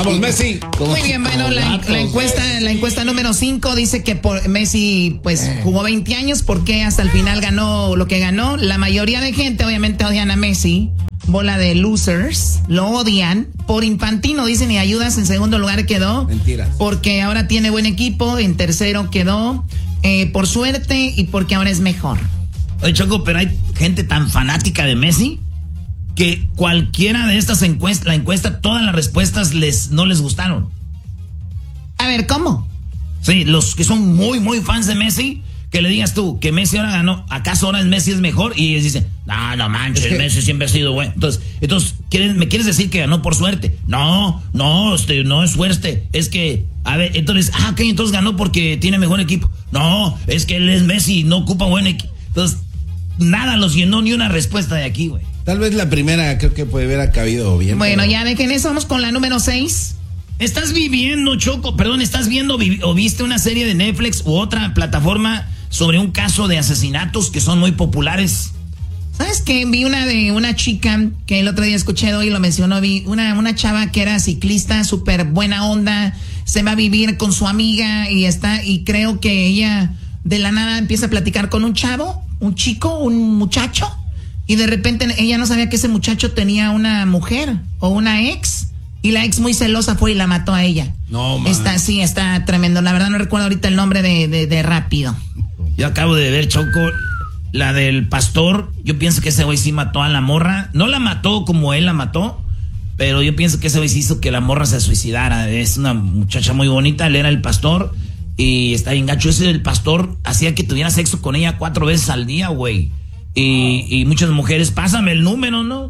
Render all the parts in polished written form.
Vamos, Messi. Muy bien, bueno, la encuesta número 5 dice que Messi pues jugó 20 años porque hasta el final ganó lo que ganó. La mayoría de gente obviamente odian a Messi. Bola de losers, lo odian. Por infantino, dicen, y ayudas, en segundo lugar quedó. Mentiras. Porque ahora tiene buen equipo, en tercero quedó. Por suerte y porque ahora es mejor. Oye, Choco, pero hay gente tan fanática de Messi que cualquiera de estas encuestas, la encuesta, todas las respuestas no les gustaron. A ver, ¿cómo? Sí, los que son muy, muy fans de Messi, que le digas tú que Messi ahora ganó, ¿acaso ahora Messi es mejor? Y ellos dicen, no manches, Messi siempre ha sido bueno. Entonces, ¿me quieres decir que ganó por suerte? No es suerte. Es que, a ver, entonces, entonces ganó porque tiene mejor equipo. No, es que él es Messi, no ocupa buen equipo. Entonces, nada los llenó ni una respuesta de aquí, güey. Tal vez la primera creo que puede haber cabido bien. Bueno, ya dejen eso, vamos con la número 6. ¿Estás viendo o viste una serie de Netflix u otra plataforma sobre un caso de asesinatos que son muy populares? ¿Sabes qué? Vi una de una chica que el otro día escuché hoy, lo mencionó, vi una chava que era ciclista, súper buena onda, se va a vivir con su amiga y creo que ella de la nada empieza a platicar con un chavo, un chico, un muchacho, y de repente ella no sabía que ese muchacho tenía una mujer o una ex, y la ex muy celosa fue y la mató a ella. No, man. Está tremendo, la verdad no recuerdo ahorita el nombre de rápido. Yo acabo de ver, Choco, la del pastor. Yo pienso que ese güey sí mató a la morra. No la mató como él la mató, pero yo pienso que ese güey sí hizo que la morra se suicidara. Es una muchacha muy bonita, él era el pastor y está bien gacho. Ese del pastor hacía que tuviera sexo con ella 4 veces al día, güey. Y muchas mujeres, pásame el número, ¿no?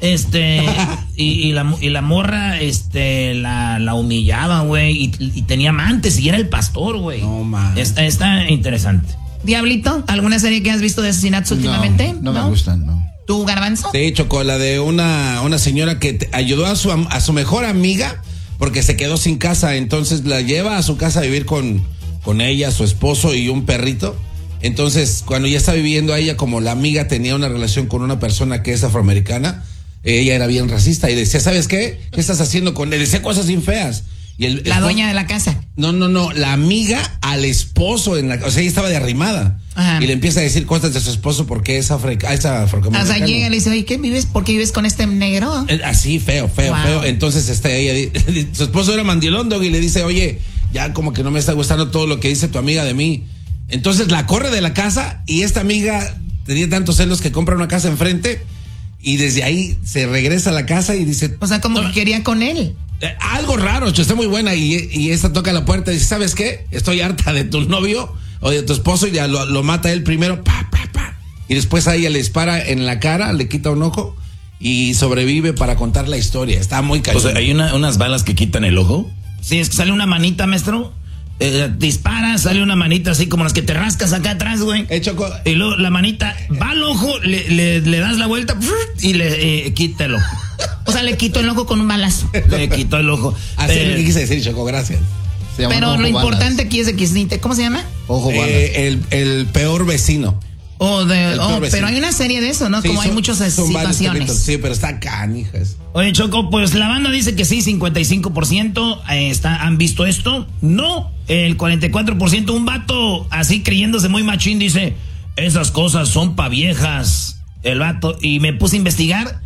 Y la morra, la humillaba, güey, y tenía amantes y era el pastor, güey. No, man. Está interesante. Diablito, ¿alguna serie que has visto de asesinatos últimamente? No me gustan, no. ¿Tú, Garbanzo? Sí, Choco, la de una señora que ayudó a su mejor amiga porque se quedó sin casa, entonces la lleva a su casa a vivir con ella, su esposo y un perrito. Entonces, cuando ya está viviendo a ella, como la amiga tenía una relación con una persona que es afroamericana, ella era bien racista y decía, ¿sabes qué? ¿Qué estás haciendo con él? Decía cosas bien feas. Y la dueña de la casa. No, la amiga al esposo, o sea, ella estaba de arrimada. Ajá. Y le empieza a decir cosas de su esposo porque es afroamericano. O sea, llega y le dice, oye, ¿por qué vives con este negro? Así, feo. Entonces, su esposo era mandilón, y le dice, oye, ya como que no me está gustando todo lo que dice tu amiga de mí. Entonces la corre de la casa y esta amiga tenía tantos celos que compra una casa enfrente y desde ahí se regresa a la casa y dice... O sea, como que quería con él. Algo raro, está muy buena y esta toca la puerta y dice, ¿sabes qué? Estoy harta de tu novio o de tu esposo y ya lo mata él primero, y después a ella le dispara en la cara, le quita un ojo y sobrevive para contar la historia. Está muy cañón. O sea, ¿hay unas balas que quitan el ojo? Sí, es que sale una manita, maestro. Dispara, sale una manita así como las que te rascas acá atrás, güey. Choco. Y luego la manita va al ojo, le das la vuelta y le quita el ojo. O sea, le quitó el ojo con un balazo. Le quitó el ojo. Así es lo que quise decir, Choco, gracias. Pero lo importante aquí es de que ¿cómo se llama? Ojo balas. El peor vecino. Pero hay una serie de eso, ¿no? Sí, como hay muchas situaciones. Sí, pero está canijas. Oye, Choco, pues la banda dice que sí, 55% han visto esto. No, el 44%, un vato así creyéndose muy machín dice, esas cosas son pa' viejas. El vato, y me puse a investigar,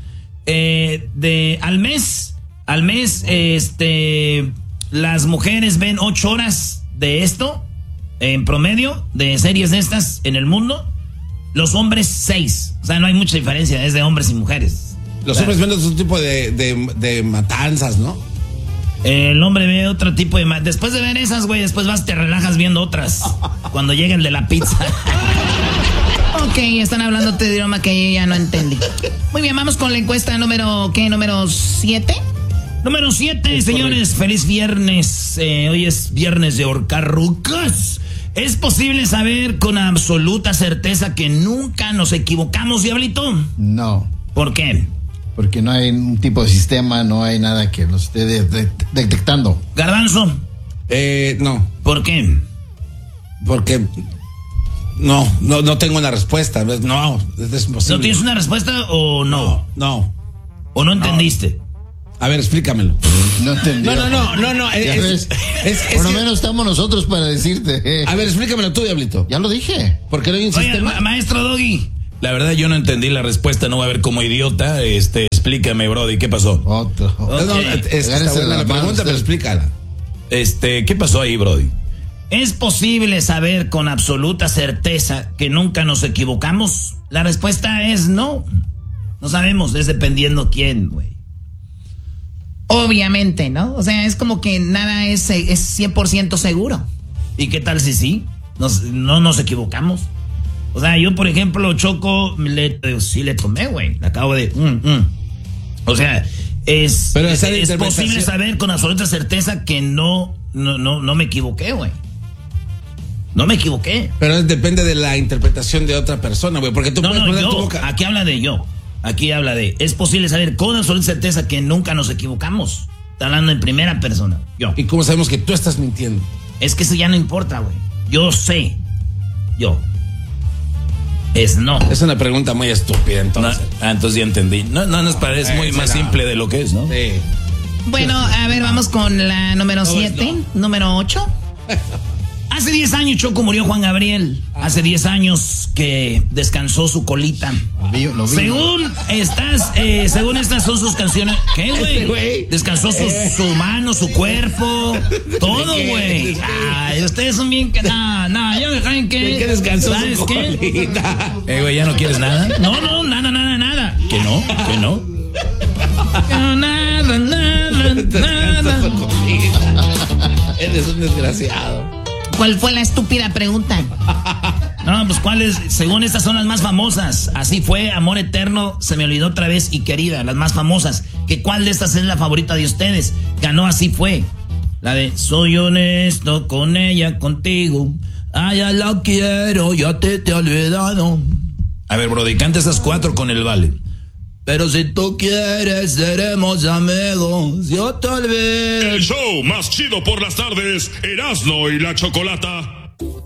al mes, las mujeres ven 8 horas de esto, en promedio, de series de estas en el mundo. Los hombres 6. O sea, no hay mucha diferencia, es de hombres y mujeres. Los hombres ven otro tipo de matanzas, ¿no? El hombre ve otro tipo de después de ver esas, güey, después te relajas viendo otras. Cuando llega el de la pizza. Ok, están hablando de idioma que yo ya no entendí. Muy bien, vamos con la encuesta número 7. Número 7, señores, feliz viernes. Hoy es viernes de ahorcar rucas. ¿Es posible saber con absoluta certeza que nunca nos equivocamos, Diablito? No. ¿Por qué? Porque no hay un tipo de sistema, no hay nada que lo esté detectando. ¿Garbanzo? No. ¿Por qué? Porque no tengo una respuesta. No, es imposible. ¿No tienes una respuesta o no? No. ¿O no entendiste? A ver, explícamelo. No entendí. No. Por lo menos estamos nosotros para decirte. A ver, explícamelo tú, Diablito. Ya lo dije. ¿Por qué no hay un Oye, sistema? maestro Doggy. La verdad yo no entendí la respuesta, no voy a ver como idiota. Explícame, Brody, ¿qué pasó? Otro. No, está Agárrense buena la las manos, pregunta, pero explícala. ¿Qué pasó ahí, Brody? ¿Es posible saber con absoluta certeza que nunca nos equivocamos? La respuesta es no. No sabemos, es dependiendo quién, güey. Obviamente, ¿no? O sea, es como que nada es 100% seguro. ¿Y qué tal si sí? No nos equivocamos. O sea, yo, por ejemplo, Choco, sí le tomé, güey. Le acabo de... O sea, es posible saber con absoluta certeza que no me equivoqué, güey. No me equivoqué. Pero depende de la interpretación de otra persona, güey. Porque tú puedes poner tu boca. Aquí habla de yo. Aquí habla de... Es posible saber con absoluta certeza que nunca nos equivocamos. Está hablando en primera persona. Yo. ¿Y cómo sabemos que tú estás mintiendo? Es que eso ya no importa, güey. Yo sé. Yo. Es no. Es una pregunta muy estúpida, entonces. Entonces ya entendí. No nos parece muy más simple de lo que es, ¿no? Sí. Bueno, a ver, vamos con la número 7. Número 8. Hace 10 años, Choco, murió Juan Gabriel. Hace 10 años que descansó su colita. Lo vi. Según estas son sus canciones. ¿Qué, güey? Descansó su mano, su cuerpo, todo, güey. Ay, ustedes son bien... No, ya me saben que... ¿Qué descansó ¿sabes su qué? colita? Güey, ¿ya no quieres nada? No, nada. ¿Que no? Nada. Eres un desgraciado. ¿Cuál fue la estúpida pregunta? No, pues ¿cuáles? Según estas son las más famosas. Así fue, Amor Eterno, Se me olvidó otra vez y Querida, las más famosas. ¿Cuál de estas es la favorita de ustedes? Ganó Así fue. La de Soy honesto con ella, contigo. Ay, ya la quiero, ya te he olvidado. A ver, Brody, canta esas 4 con el vale. Pero si tú quieres, seremos amigos. Yo te olvido. El show más chido por las tardes, Erasmo y la Chocolata.